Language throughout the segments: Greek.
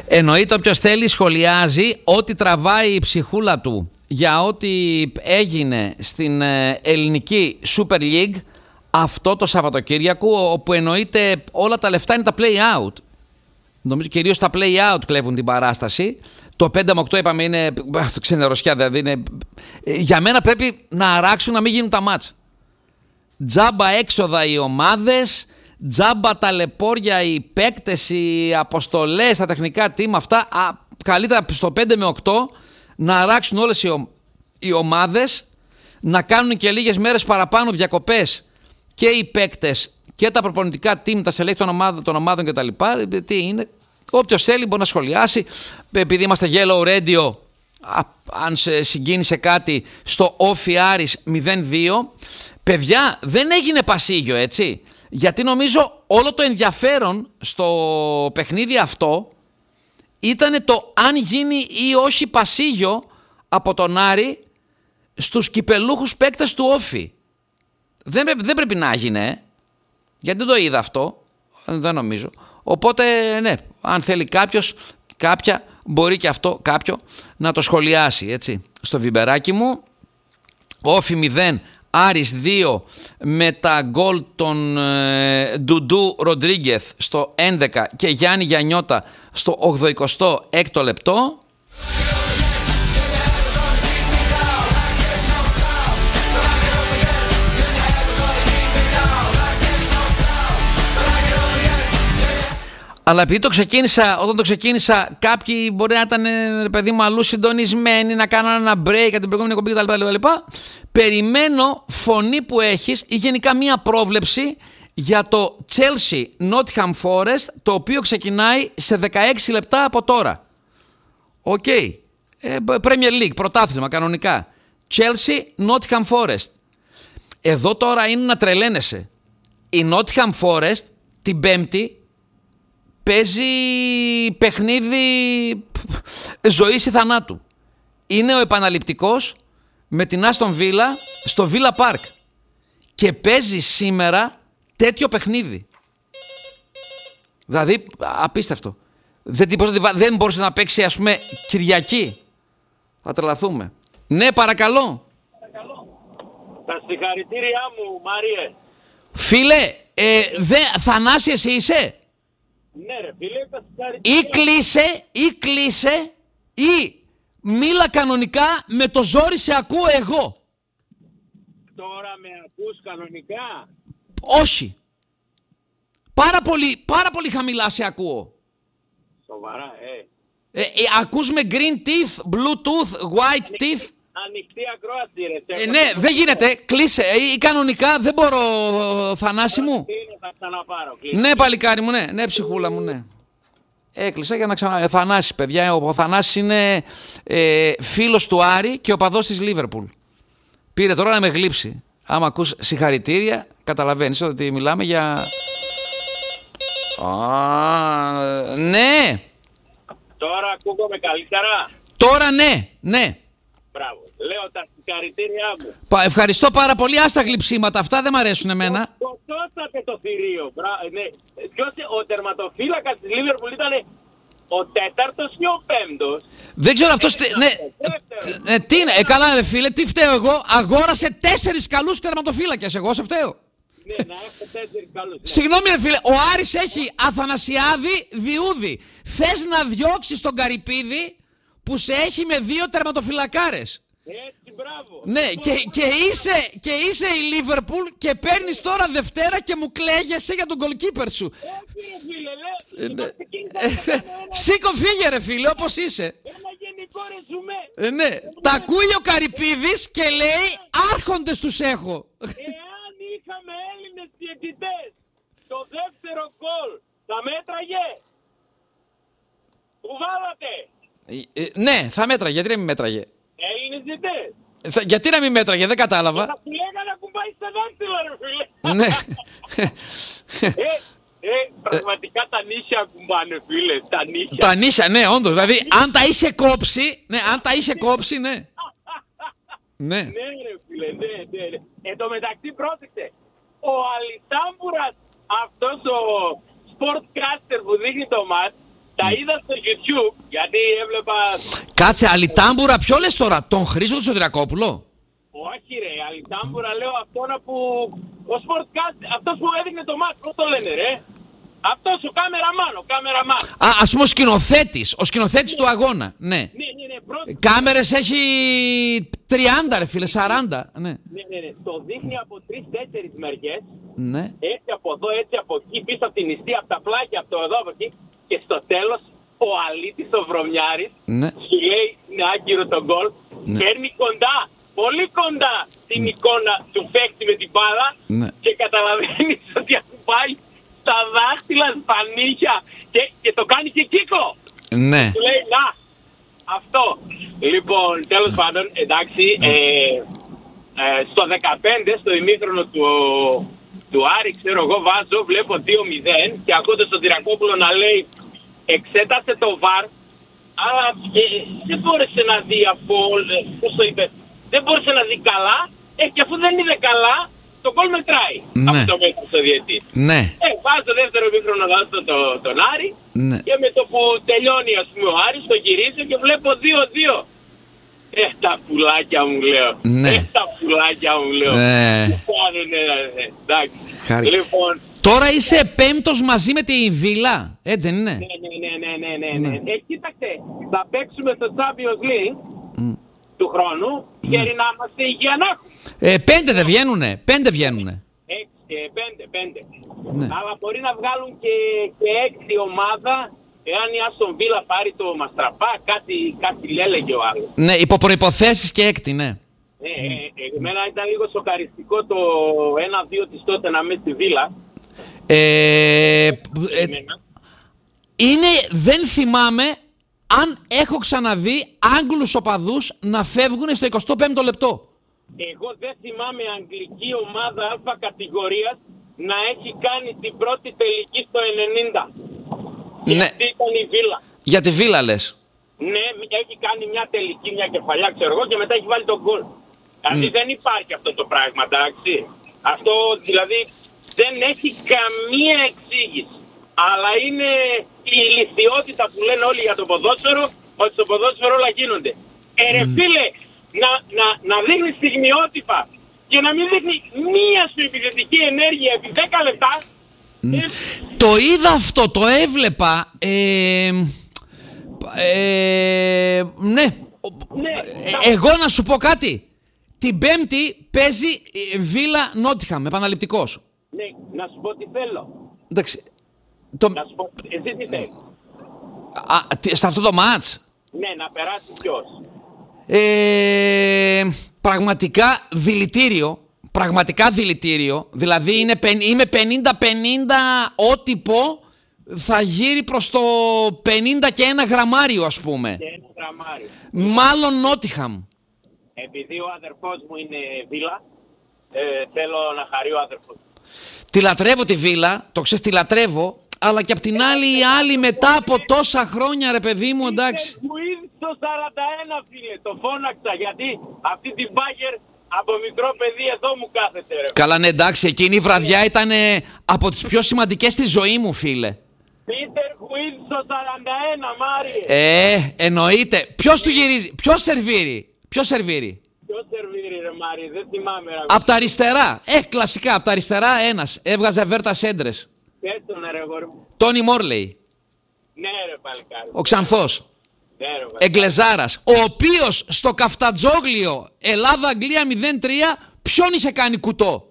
Εννοείται όποιος θέλει σχολιάζει ό,τι τραβάει η ψυχούλα του για ό,τι έγινε στην ελληνική Super League αυτό το Σαββατοκύριακο, όπου εννοείται όλα τα λεφτά είναι τα play out. Νομίζω κυρίως τα play out κλέβουν την παράσταση. Το 5 με 8 είπαμε είναι ξενερωσιά, δηλαδή είναι, για μένα πρέπει να αράξουν να μην γίνουν τα μάτς. Τζάμπα έξοδα οι ομάδες, τζάμπα ταλαιπώρια οι παίκτες, οι αποστολές, τα τεχνικά team, αυτά. Καλύτερα στο 5 με 8 να αράξουν όλες οι ομάδες, να κάνουν και λίγες μέρες παραπάνω διακοπές και οι παίκτες και τα προπονητικά team, τα select των ομάδων κτλ. Τι είναι, όποιος θέλει μπορεί να σχολιάσει. Επειδή είμαστε Yellow Radio, αν σε συγκίνησε κάτι, στο Όφι Άρης 0-2. Παιδιά, δεν έγινε πασίγιο, έτσι. Γιατί νομίζω όλο το ενδιαφέρον στο παιχνίδι αυτό ήταν το αν γίνει ή όχι πασίγιο από τον Άρη στους κυπελούχους παίκτες του Όφι. Δεν πρέπει να γίνει, γιατί δεν το είδα αυτό, δεν νομίζω. Οπότε, ναι, αν θέλει κάποια, μπορεί και αυτό κάποιο να το σχολιάσει, έτσι. Στο βιμπεράκι μου, Όφι 0, Άρης 2, με τα γκολ των Ντουντού Ροντρίγκεθ στο 11 και Γιάννη Γιαννιώτα στο 86ο λεπτό. Αλλά επειδή όταν το ξεκίνησα, κάποιοι μπορεί να ήταν, παιδί μου, αλλού συντονισμένοι, να κάνουν ένα break για την προηγούμενη κομπή κτλ. Περιμένω φωνή που έχεις ή γενικά μία πρόβλεψη για το Chelsea Nottingham Forest, το οποίο ξεκινάει σε 16 λεπτά από τώρα. Οκ. Premier League, πρωτάθλημα κανονικά. Chelsea Nottingham Forest. Εδώ τώρα είναι να τρελαίνεσαι. Η Nottingham Forest την Πέμπτη παίζει παιχνίδι ζωής ή θανάτου. Είναι ο επαναληπτικός με την Άστον Βίλα στο Villa Park. Και παίζει σήμερα τέτοιο παιχνίδι. Δηλαδή, απίστευτο. Δεν μπορούσε να παίξει, ας πούμε, Κυριακή. Θα τρελαθούμε. Ναι, παρακαλώ. Τα συγχαρητήριά μου, Μάριε. Φίλε, Θανάση εσύ είσαι? Ναι ρε φίλε, τα συγχαρητήρια. Ή κλείσε ή μίλα κανονικά, με το ζόρι σε ακούω εγώ. Τώρα με ακούς κανονικά? Όχι. Πάρα πολύ χαμηλά σε ακούω. Σοβαρά, Ακούς με green teeth, blue tooth, white teeth. Ανοιχτή ακρόαση ρε. Ναι, δεν γίνεται. Κλείσε. Ή κανονικά δεν μπορώ, Θανάση μου. Θα ξαναπάρω. Ναι, παλικάρι μου, ναι, ψυχούλα μου, ναι. Έκλεισα για να ξανά. Θανάσης, παιδιά. Ο Θανάσης είναι φίλος του Άρη και οπαδός της Λίβερπουλ. Πήρε τώρα να με γλύψει. Άμα ακούς συγχαρητήρια, καταλαβαίνεις ότι μιλάμε για... Ναι. Τώρα ακούγομαι καλύτερα. Τώρα ναι. Μπράβο. Λέω τα συγχαρητήριά μου. Ευχαριστώ πάρα πολύ. Άστα γλυψίματα. Αυτά δεν μ' αρέσουν εμένα. Το σώσατε το θηρίο. Ναι. Ο τερματοφύλακας της Λίβερπουλ ήταν ο τέταρτος ή ο πέμπτος? Δεν ξέρω αυτός... Ναι, τι είναι? Καλά ρε φίλε, τι φταίω εγώ? Αγόρασε 4 καλούς τερματοφύλακες. Εγώ σε φταίω? Ναι, να έχω 4 καλούς. Συγγνώμη ρε φίλε, ο Άρης έχει Αθανασιάδη, Διούδη. Θες να διώξεις τον Καρυπίδη που σε έχει με 2 τερματοφυλακάρες? Έτσι, μπράβο. Ναι, και είσαι η Λίβερπουλ και παίρνεις τώρα Δευτέρα και μου κλαίγεσαι για τον goalkeeper σου. Όχι ρε φίλε, λέω. Σήκω φύγε ρε φίλε, όπως είσαι. Ένα γενικό ρεζουμέ. Ναι, τα ακούει ο Καρυπίδης και λέει άρχοντες τους έχω. Εάν είχαμε Έλληνες διαιτητές, το δεύτερο γκολ θα μέτραγε? Που βάλατε? Ναι, θα μέτραγε, γιατί να μην μέτραγε? Έλληνες διαιτητές. Γιατί να μην μέτραγε, δεν κατάλαβα. Θα σου λέγανε να κουμπάει στα δάχτυλα ρε φίλε. Ναι. Πραγματικά τα νύχια κουμπάνε φίλε, τα νύχια. Τα νύχια, ναι, όντως, δηλαδή αν τα είχε κόψει, ναι. Ναι. Ναι ρε φίλε, ναι. Εν τω μεταξύ πρόσεξε, ο Αλισάμπουρας, αυτός ο sportcaster που δείχνει το μάτς, Τα είδα στο YouTube, γιατί έβλεπα... Κάτσε, Αλιτάμπουρα, ποιο λες τώρα, τον Χρήστο τον Σωτηρακόπουλο? Όχι ρε, Αλιτάμπουρα λέω αυτόν που... Ο Sportcast, αυτός που έδειχνε το μάτς, πώς το λένε ρε? Αυτός ο κάμεραμάν. Α, ας πούμε ο σκηνοθέτης του αγώνα, ναι. Ναι, Κάμερες έχει 30 ρε φίλε, 40. Ναι. Το δείχνει από 3-4 μεριές. Ναι. Έτσι από εδώ, έτσι από εκεί, πίσω από την νηστεία, από τα πλάκια, από το εδώ, από εκεί. Και στο τέλος ο Αλήτης ο Βρωμιάρης, ναι, σου λέει είναι άκυρο το γκολ, ναι, παίρνει κοντά, πολύ κοντά την εικόνα του παίκτη με την μπάλα, ναι, και καταλαβαίνεις ότι ακουμπάει στα δάχτυλα, στα νύχια και το κάνει και κύκλο. Ναι. Του λέει να, αυτό. Λοιπόν, τέλος πάντων, εντάξει, στο 15, στο ημίχρονο του Άρη, ξέρω εγώ, βάζω, βλέπω 2-0 και ακούω τον Τυρακόπουλο να λέει εξέτασε το VAR, αλλά δεν μπόρεσε να δει πώς το είπε, δεν μπόρεσε να δει καλά, και αφού δεν είδε καλά, το γκολ μετράει. Ναι. Αυτό το μέτρησε στο διαιτή. Ναι. Βάζω δεύτερο ημίχρονο να δώσω τον Άρη, ναι, και με το που τελειώνει ας πούμε ο Άρης, το γυρίζω και βλέπω 2-2. Τα πουλάκια μου λέω. Ναι. Τα πουλάκια μου λέω. Εντάξει. Λοιπόν, τώρα είσαι πέμπτος μαζί με τη Βίλα, έτσι δεν είναι? Ναι. Κοίταξε, θα παίξουμε στο Champions League του χρόνου, και να είμαστε υγιανά. 5 δεν βγαίνουνε, 5 βγαίνουνε. 6 και 5. Ναι. Αλλά μπορεί να βγάλουν και 6 ομάδα, εάν η Άστον Βίλα πάρει το Μαστραπά, κάτι έλεγε ο άλλος. Ναι, υπό προϋποθέσεις και 6, ναι. Εμένα ήταν λίγο σοκαριστικό το 1-2 της τότε να με στη Βίλα. Δεν θυμάμαι αν έχω ξαναδεί Άγγλους οπαδούς να φεύγουν στο 25ο λεπτό. Εγώ δεν θυμάμαι αγγλική ομάδα αλφα κατηγορίας να έχει κάνει την πρώτη τελική στο 90. Ναι. Γιατί ήταν η Βίλα. Για τη Βίλα λες? Ναι, έχει κάνει μια τελική, μια κεφαλιά ξέρω εγώ, και μετά έχει βάλει τον γκολ. Δηλαδή δεν υπάρχει αυτό το πράγμα, εντάξει. Αυτό δηλαδή δεν έχει καμία εξήγηση. Αλλά είναι η ηλιθιότητα που λένε όλοι για το ποδόσφαιρο, ότι στο ποδόσφαιρο όλα γίνονται. Ρε φίλε, να δείχνει στιγμιότυπα και να μην δείχνει μία σου επιθετική ενέργεια επί 10 λεπτά. Το είδα αυτό, το έβλεπα. Ναι. Εγώ να σου πω κάτι. Την Πέμπτη παίζει Βίλα Νότιχαμ, επαναληπτικός. Ναι, να σου πω τι θέλω. Εντάξει. Να σου πω, εσύ τι θέλεις? Σε αυτό το μάτς? Ναι, να περάσει ποιος? Πραγματικά δηλητήριο. Δηλαδή είμαι 50-50, ό,τι πω θα γύρει προς το 50 και 1 γραμμάριο ας πούμε. Και 1 γραμμάριο. Μάλλον Νότιχαμ. Επειδή ο αδερφός μου είναι Βίλα, θέλω να χαρεί ο αδερφός. Τη λατρεύω τη Βίλα, το ξέρεις, τη λατρεύω. Αλλά και απ' την άλλη οι άλλοι μετά από τόσα χρόνια ρε παιδί μου, εντάξει. Μου είδε το 41 φίλε, το φώναξα γιατί αυτή την μπάγκερ από μικρό παιδί εδώ μου κάθεται ρε. Καλά, ναι, εντάξει, εκείνη η βραδιά ήταν από τις πιο σημαντικές στη ζωή μου φίλε. Πίτερ Χουίν στο 41 Μάριε. Εννοείται. Ποιος του γυρίζει, ποιος σερβίρει ρε Μάριε, δεν θυμάμαι ρε. Απ' τα αριστερά, κλασικά, απ' τα αριστερά ένας, έβγαζε βέρτα σέντρες. Τόνι Μόρλεϊ. Ναι ρε παλικάρι. Ο Ξανθός. Ναι, ρε, Εγκλεζάρας. Ο οποίος στο καφτατζόγλιο Ελλάδα-Αγγλία 0-3 ποιον είχε κάνει κουτό?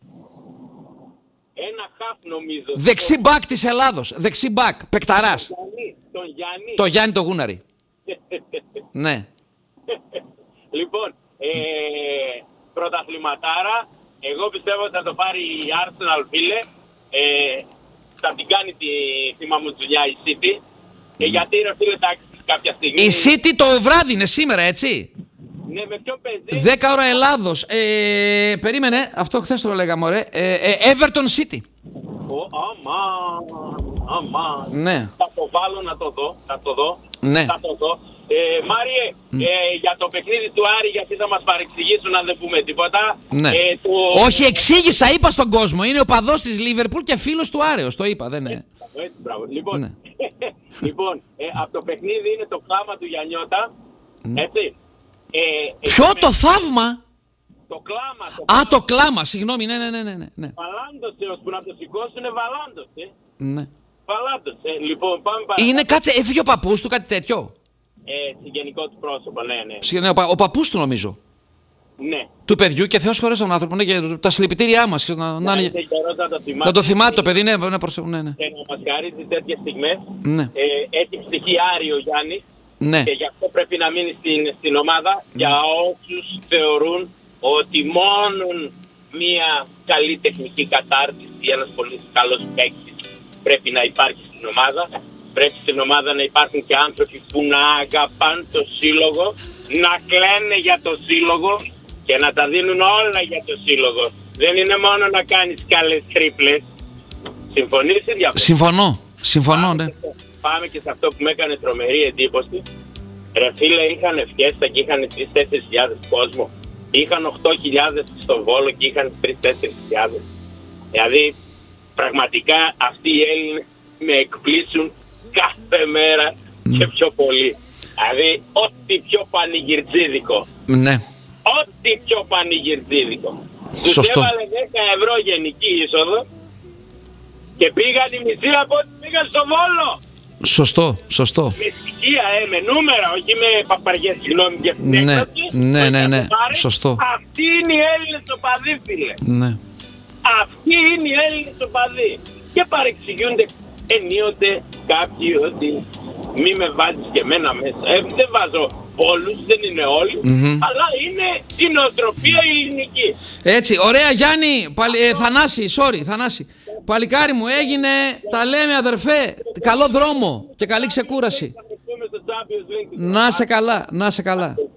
Ένα χαφ νομίζω. Δεξί μπακ της Ελλάδος. Δεξί μπακ. Πεκταράς. Τον Γιάννη. Το Γιάννη το Γούναρη. Ναι. Λοιπόν, πρωταθληματάρα. Εγώ πιστεύω ότι θα το πάρει η Arsenal φίλε. Θα την κάνει τη μαμουτζουλιά η City. Γιατί ρε φίλε, κάποια στιγμή... Η City το βράδυ είναι σήμερα, έτσι? Ναι, με ποιο παίζει? 10 ώρα Ελλάδος. Περίμενε, αυτό χθες το λέγαμε, ωραία. Everton City. Αμά. Ναι. Θα το βάλω να το δω. Ναι. Θα το δω. Μάριε, για το παιχνίδι του Άρη, γιατί θα μας παρεξηγήσουν αν δεν πούμε τίποτα. Ναι. Όχι, εξήγησα, είπα στον κόσμο. Είναι ο παδός της Λίβερπουλ και φίλος του Άρεος. Το είπα, δεν είναι. Έτσι, μπράβο. Λοιπόν, ναι. Λοιπόν, από το παιχνίδι είναι το κλάμα του Γιαννιώτα. Έτσι. Ποιο το θαύμα? Το κλάμα. Το κλάμα, συγγνώμη, ναι. Βαλάντωσε, ώσπου να το σηκώσουνε βαλάντωσε. Ναι. Βαλάντωσε. Λοιπόν, πάμε παρακάτω. Είναι, κάτσε, έφυγε ο παππούς του, κάτι τέτοιο. Συγγενικό του πρόσωπο, ναι. Συγγενικό, ο παππούς του νομίζω. Ναι. Του παιδιού, και Θεός χωρές τον άνθρωπο, ναι, και τα συλληπιτήριά μας. Να το θυμάται το παιδί, ναι. Και να μας χαρίζει τέτοιες στιγμές. Ναι. Έχει ψυχή Άριο Γιάννης. Ναι. Και γι' αυτό πρέπει να μείνει στην ομάδα, για όσους θεωρούν ότι μόνον μία καλή τεχνική κατάρτιση, ένας πολύ καλός παίκτης πρέπει να υπάρχει στην ομάδα. Πρέπει στην ομάδα να υπάρχουν και άνθρωποι που να αγαπάνε το σύλλογο, να κλαίνε για το σύλλογο και να τα δίνουν όλα για το σύλλογο. Δεν είναι μόνο να κάνεις καλές τρίπλες. Συμφωνείς ή διαφωνείς? Συμφωνώ, ναι. Πάμε και σε αυτό που με έκανε τρομερή εντύπωση. Ρε φίλε, είχαν φιέστα και είχαν 3-4 κόσμο. Είχαν 8.000 στο Βόλο και είχαν 3-4 Δηλαδή, πραγματικά αυτοί οι Έλληνες με εκπλήσουν κάθε μέρα και πιο πολύ. Δηλαδή, ό,τι πιο πανηγυρτζίδικο. Ναι. Ό,τι πιο πανηγυρτζίδικο. Τους Σωστό. έβαλε 10 ευρώ γενική είσοδο και πήγαν οι μισοί από ό,τι πήγαν στο Βόλο. Σωστό. Με στοιχεία, με νούμερα, όχι με παπαριές, συγγνώμη για την έκφραση. Ναι. Σωστό. Αυτοί είναι οι Έλληνες οπαδοί, φίλε. Ναι. Αυτοί είναι οι Έλληνες οπαδοί. Και παρεξηγούνται ενίοτε κάποιοι ότι μη με βάζεις και εμένα μέσα. Δεν βάζω όλους, δεν είναι όλοι, αλλά είναι η νοοτροπία ελληνική. Έτσι, ωραία Γιάννη, Θανάση. Παλικάρι μου, έγινε, τα λέμε αδερφέ, καλό δρόμο και καλή ξεκούραση. Να σε καλά.